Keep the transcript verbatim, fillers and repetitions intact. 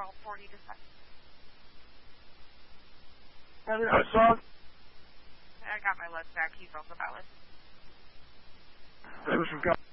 Control forty to seven. Any other song? I got my list back. He's also valid. Who's got